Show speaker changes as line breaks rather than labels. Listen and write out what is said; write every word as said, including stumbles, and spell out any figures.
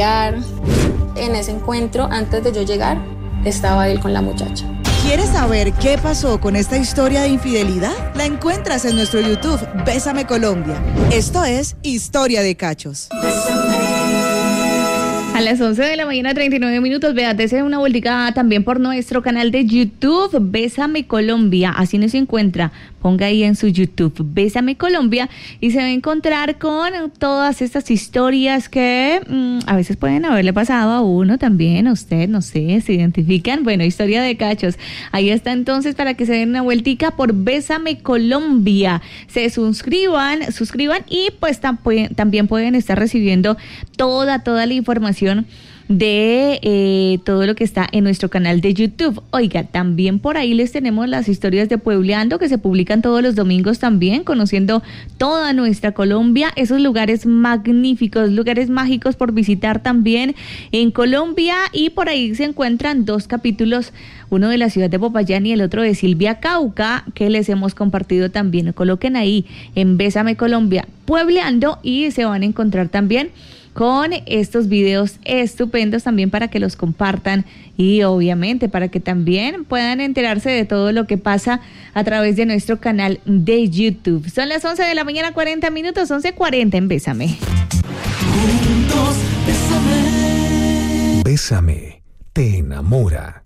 pelear. En ese encuentro, antes de yo llegar, estaba él con la muchacha.
¿Quieres saber qué pasó con esta historia de infidelidad? La encuentras en nuestro YouTube, Bésame Colombia. Esto es Historia de Cachos.
A las once de la mañana, treinta y nueve minutos, vea, dése una vueltica también por nuestro canal de YouTube, Bésame Colombia, así nos encuentra, ponga ahí en su YouTube, Bésame Colombia, y se va a encontrar con todas estas historias que mmm, a veces pueden haberle pasado a uno también, a usted, no sé, se identifican, bueno, historia de cachos, ahí está entonces para que se den una vueltica por Bésame Colombia, se suscriban, suscriban y pues tam- también pueden estar recibiendo toda, toda la información de eh, todo lo que está en nuestro canal de YouTube. Oiga, también por ahí les tenemos las historias de Puebleando que se publican todos los domingos también, conociendo toda nuestra Colombia, esos lugares magníficos, lugares mágicos por visitar también en Colombia, y por ahí se encuentran dos capítulos, uno de la ciudad de Popayán y el otro de Silvia, Cauca, que les hemos compartido también. Coloquen ahí en Bésame Colombia, Puebleando, y se van a encontrar también con estos videos estupendos también para que los compartan y obviamente para que también puedan enterarse de todo lo que pasa a través de nuestro canal de YouTube. Son las once de la mañana, cuarenta minutos, once cuarenta en Bésame.
Juntos, bésame. Bésame, te enamora.